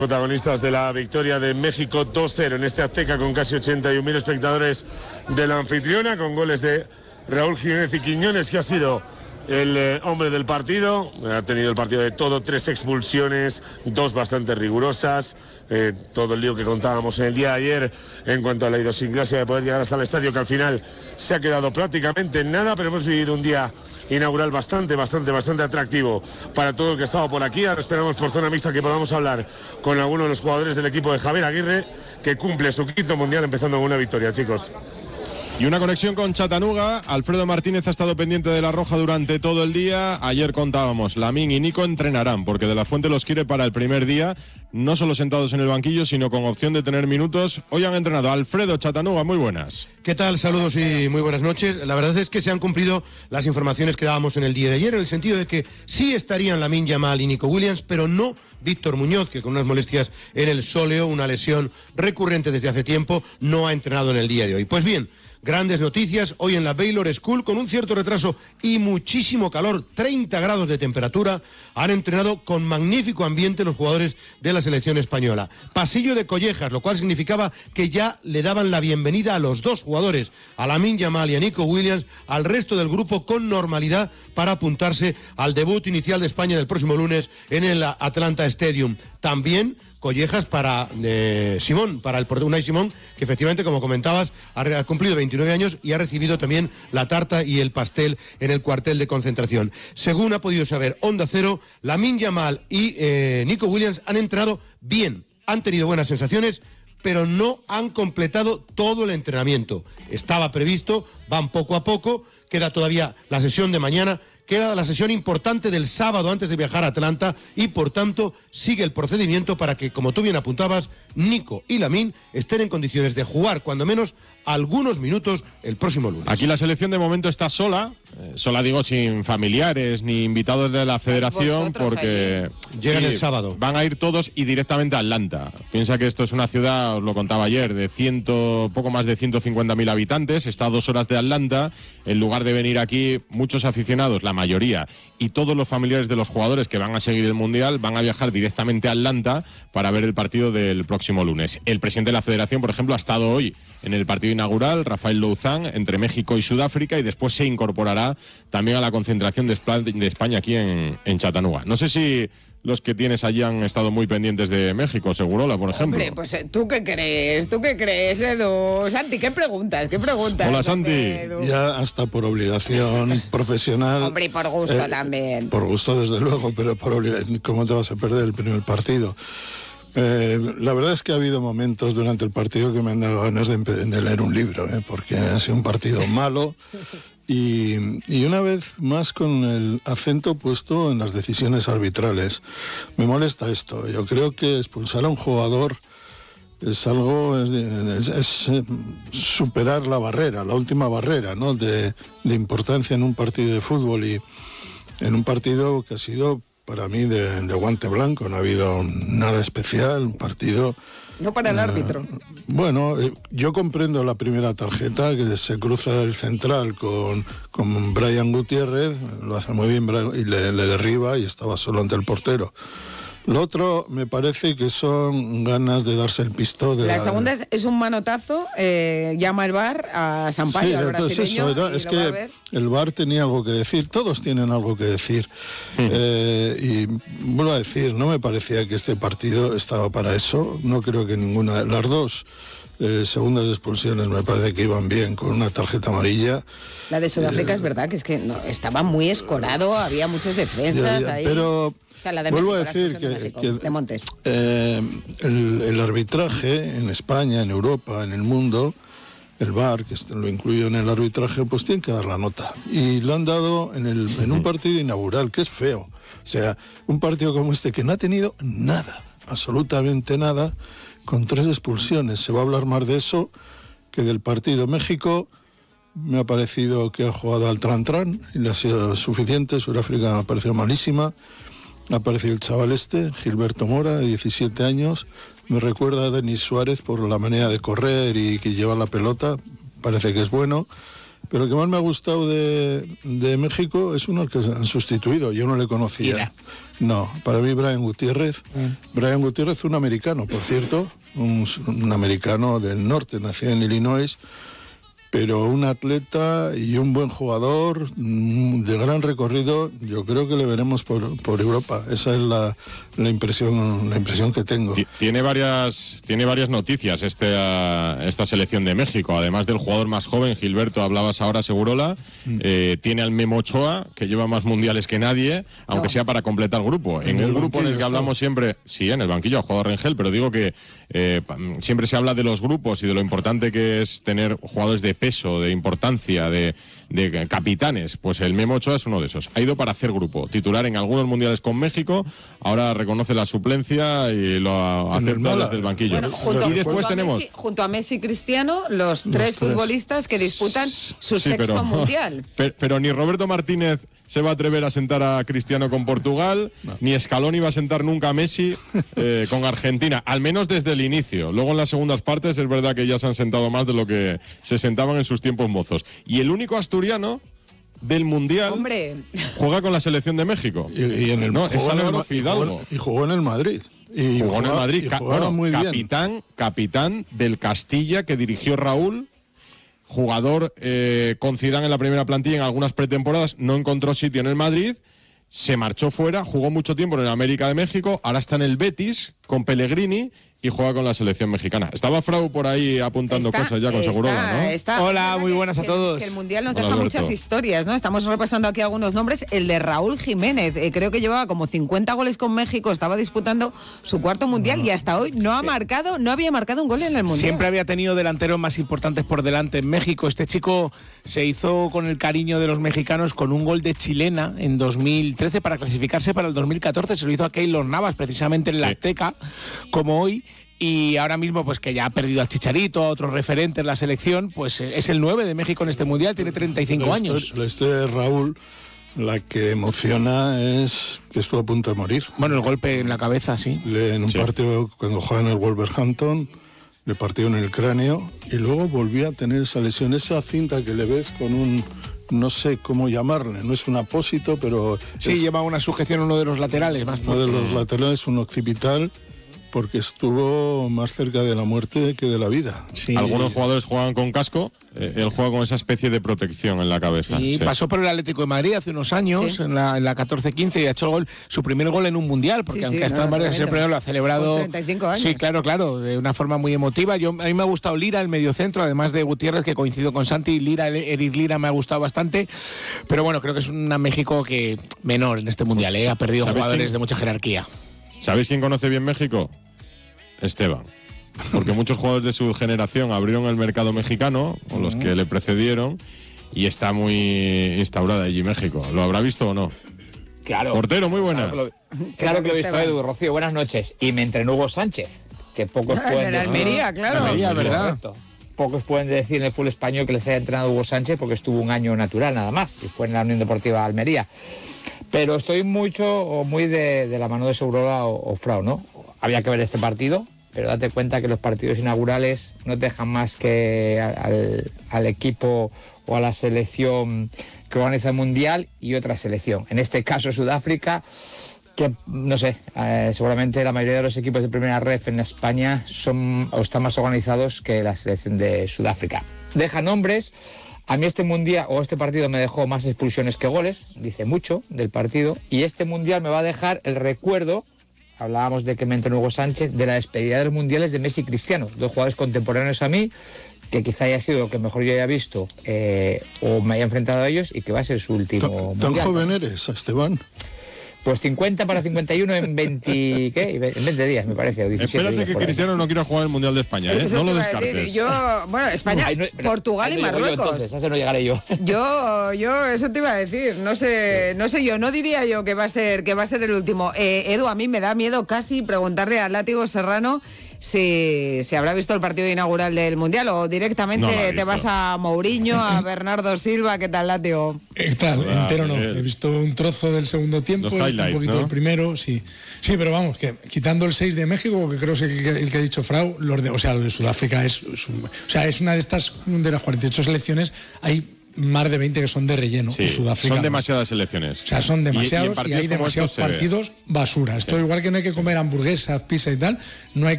Protagonistas de la victoria de México 2-0 en este Azteca con casi 81.000 espectadores de la anfitriona, con goles de Raúl Jiménez y Quiñones, que ha sido el hombre del partido. Ha tenido el partido de todo, 3 expulsiones, 2 bastante rigurosas, todo el lío que contábamos en el día de ayer en cuanto a la idiosincrasia de poder llegar hasta el estadio, que al final se ha quedado prácticamente en nada, pero hemos vivido un día inaugural bastante atractivo para todo el que ha estado por aquí. Ahora esperamos por zona mixta que podamos hablar con alguno de los jugadores del equipo de Javier Aguirre, que cumple su 5º mundial empezando con una victoria, chicos. Y una conexión con Chattanooga. Alfredo Martínez ha estado pendiente de la Roja durante todo el día. Ayer contábamos, Lamine y Nico entrenarán, porque De La Fuente los quiere para el primer día, no solo sentados en el banquillo, sino con opción de tener minutos. Hoy han entrenado. Alfredo, Chattanooga, muy buenas. ¿Qué tal? Saludos y muy buenas noches. La verdad es que se han cumplido las informaciones que dábamos en el día de ayer, en el sentido de que sí estarían Lamine Yamal y Nico Williams, pero no Víctor Muñoz, que con unas molestias en el sóleo, una lesión recurrente desde hace tiempo, no ha entrenado en el día de hoy. Pues bien, grandes noticias hoy en la Baylor School, con un cierto retraso y muchísimo calor, 30 grados de temperatura. Han entrenado con magnífico ambiente los jugadores de la selección española. Pasillo de collejas, lo cual significaba que ya le daban la bienvenida a los 2 jugadores, a Lamine Yamal y a Nico Williams, al resto del grupo con normalidad para apuntarse al debut inicial de España del próximo lunes en el Atlanta Stadium. También collejas para Simón, para el portero Unai Simón, que efectivamente, como comentabas, ha cumplido 29 años y ha recibido también la tarta y el pastel en el cuartel de concentración. Según ha podido saber Onda Cero, Lamine Yamal y Nico Williams han entrenado bien, han tenido buenas sensaciones, pero no han completado todo el entrenamiento. Estaba previsto, van poco a poco, queda todavía la sesión de mañana, queda la sesión importante del sábado antes de viajar a Atlanta y, por tanto, sigue el procedimiento para que, como tú bien apuntabas, Nico y Lamine estén en condiciones de jugar, cuando menos, algunos minutos el próximo lunes. Aquí la selección de momento está sola digo, sin familiares ni invitados de la federación, porque llegan el sábado. Van a ir todos y directamente a Atlanta. Piensa que esto es una ciudad, os lo contaba ayer, de poco más de 150.000 habitantes, está a 2 horas de Atlanta. En lugar de venir aquí, muchos aficionados, la mayoría, y todos los familiares de los jugadores que van a seguir el Mundial van a viajar directamente a Atlanta para ver el partido del próximo lunes. El presidente de la federación, por ejemplo, ha estado hoy en el partido inaugural, Rafael Louzán, entre México y Sudáfrica, y después se incorporará también a la concentración de España aquí en Chattanooga. No sé si los que tienes allí han estado muy pendientes de México, Segurola, por ejemplo. Hombre, pues ¿tú qué crees, Edu? Santi, ¿qué preguntas? Hola, Santi. Edu? Ya hasta por obligación profesional. Hombre, y por gusto también. Por gusto, desde luego, pero por obligación. ¿Cómo te vas a perder el primer partido? La verdad es que ha habido momentos durante el partido que me han dado ganas de leer un libro, porque ha sido un partido malo y una vez más con el acento puesto en las decisiones arbitrales. Me molesta esto. Yo creo que expulsar a un jugador es superar la barrera, la última barrera, ¿no?, de importancia en un partido de fútbol, y en un partido que ha sido para mí de guante blanco. No ha habido nada especial, un partido... No para el árbitro. Bueno, yo comprendo la primera tarjeta, que se cruza el central con Brian Gutiérrez, lo hace muy bien y le derriba y estaba solo ante el portero. Lo otro me parece que son ganas de darse el pistón. La segunda es un manotazo, llama el VAR a Sampaio, al brasileño. Es que el VAR tenía algo que decir, todos tienen algo que decir. Y vuelvo a decir, no me parecía que este partido estaba para eso. No creo que ninguna de las dos segundas expulsiones me parece que iban bien, con una tarjeta amarilla. La de Sudáfrica es verdad que es que no, estaba muy escorado, había muchos defensas ahí. Pero... O sea, la de vuelvo México, a decir de Montes. El arbitraje en España, en Europa, en el mundo, el VAR, que lo incluyo en el arbitraje, pues tiene que dar la nota. Y lo han dado en un partido inaugural, que es feo. O sea, un partido como este que no ha tenido nada, absolutamente nada, con 3 expulsiones. Se va a hablar más de eso que del partido. México me ha parecido que ha jugado al tran-tran y le ha sido suficiente. Sudáfrica me ha parecido malísima. Ha aparecido el chaval Gilberto Mora, de 17 años. Me recuerda a Denis Suárez por la manera de correr y que lleva la pelota. Parece que es bueno. Pero el que más me ha gustado de México es uno al que han sustituido. Yo no le conocía. Mira. No, para mí Brian Gutiérrez. Brian Gutiérrez, un americano, por cierto. Un americano del norte, nacido en Illinois. Pero un atleta y un buen jugador de gran recorrido, yo creo que le veremos por Europa. Esa es la impresión que tengo. Tiene varias noticias esta selección de México. Además del jugador más joven, Gilberto, hablabas ahora, Segurola, tiene al Memo Ochoa, que lleva más mundiales que nadie, aunque sea para completar el grupo. En el grupo en el que hablamos siempre, sí, en el banquillo ha jugado Rengel, pero digo que siempre se habla de los grupos y de lo importante que es tener jugadores de peso, de importancia, de capitanes. Pues el Memo Ochoa es uno de esos. Ha ido para hacer grupo, titular en algunos mundiales con México, ahora reconoce la suplencia y lo acepta desde el banquillo. Bueno, y después tenemos junto a Messi y Cristiano, los tres futbolistas que disputan su sexto mundial. Pero ni Roberto Martínez se va a atrever a sentar a Cristiano con Portugal, ni Scaloni va a sentar nunca a Messi con Argentina, al menos desde el inicio. Luego en las segundas partes es verdad que ya se han sentado más de lo que se sentaban en sus tiempos mozos. Y el único asturiano del Mundial juega con la selección de México. Y en el es Álvaro Fidalgo. Y jugó en el Madrid. Jugó en el Madrid. Muy capitán del Castilla que dirigió Raúl. Jugador con Zidane en la primera plantilla en algunas pretemporadas, no encontró sitio en el Madrid, se marchó fuera, jugó mucho tiempo en el América de México, ahora está en el Betis con Pellegrini y juega con la selección mexicana. Estaba Frau por ahí apuntando cosas ya con Segurola, ¿no? Hola, muy buenas a todos. Que el Mundial nos deja muchas historias, ¿no? Estamos repasando aquí algunos nombres. El de Raúl Jiménez, creo que llevaba como 50 goles con México, estaba disputando su cuarto Mundial y hasta hoy no había marcado un gol en el Mundial. Siempre había tenido delanteros más importantes por delante en México. Este chico se hizo con el cariño de los mexicanos con un gol de chilena en 2013 para clasificarse para el 2014. Se lo hizo a Keylor Navas, precisamente en la Azteca, como hoy. Y ahora mismo, pues que ya ha perdido al Chicharito, a otros referentes en la selección, pues es el 9 de México en este Mundial, tiene 35 años. La historia de Raúl, la que emociona es que estuvo a punto de morir. Bueno, el golpe en la cabeza, sí. En un partido, cuando jugaba en el Wolverhampton, le partieron el cráneo y luego volvió a tener esa lesión, esa cinta que le ves con un... no sé cómo llamarle, no es un apósito, pero... Sí, lleva una sujeción en uno de los laterales. Uno de los laterales, un occipital, porque estuvo más cerca de la muerte que de la vida. Sí. Algunos jugadores juegan con casco, él juega con esa especie de protección en la cabeza. Sí, pasó por el Atlético de Madrid hace unos años, en la 14-15, y ha hecho su primer gol en un Mundial, porque aunque ha estado en varias, siempre lo ha celebrado... Con 35 años. Sí, claro, de una forma muy emotiva. A mí me ha gustado Lira, el mediocentro, además de Gutiérrez, que coincido con Santi. Eric Lira me ha gustado bastante, pero bueno, creo que es una México que menor en este Mundial, ha perdido jugadores de mucha jerarquía. ¿Sabéis quién conoce bien México? Esteban. Porque muchos jugadores de su generación abrieron el mercado mexicano, o los que le precedieron, y está muy instaurada allí México. ¿Lo habrá visto o no? Claro. Portero, muy buena. Claro que lo he visto, Edu. Rocío, buenas noches. Y me entrenó Hugo Sánchez, que pocos pueden... En Almería, claro. Almería, ¿verdad? Correcto. Pocos pueden decir en el fútbol español que les haya entrenado Hugo Sánchez porque estuvo un año natural nada más, y fue en la Unión Deportiva Almería. Pero estoy muy de la mano de Segurola o Frau, ¿no? Había que ver este partido, pero date cuenta que los partidos inaugurales no te dejan más que al equipo o a la selección que organiza el Mundial y otra selección. En este caso Sudáfrica, que no sé, seguramente la mayoría de los equipos de primera ref en España están más organizados que la selección de Sudáfrica. Deja nombres. A mí este Mundial o este partido me dejó más expulsiones que goles, dice mucho del partido, y este Mundial me va a dejar el recuerdo. Hablábamos de que me entrenó Hugo Sánchez, de la despedida de los mundiales de Messi y Cristiano, dos jugadores contemporáneos a mí, que quizá haya sido lo que mejor yo haya visto o me haya enfrentado a ellos, y que va a ser su último mundial. ¿Tan joven eres, Esteban? Pues 50 para 51 en 20 días, me parece. O 17 Espérate días, que por ahí. Cristiano no quiera jugar el Mundial de España, ¿eh? No lo descartes. España, Portugal y Marruecos. Entonces, a ese no llegaré yo. Yo eso te iba a decir, no sé yo, no diría yo que va a ser el último. Edu, a mí me da miedo casi preguntarle a Látigo Serrano si habrá visto el partido inaugural del Mundial o directamente te vas a Mourinho, a Bernardo Silva. ¿Qué tal, Látigo? Entero no, he visto un trozo del segundo tiempo, he visto un poquito del primero, sí, pero vamos, que quitando el 6 de México, que creo que es el que ha dicho Frau, lo de Sudáfrica es una de las 48 selecciones, hay más de 20 que son de relleno. Sí, y Sudáfrica son demasiadas selecciones. O sea, son demasiados y hay demasiados partidos basura. Esto igual que no hay que comer hamburguesas, pizza y tal, no hay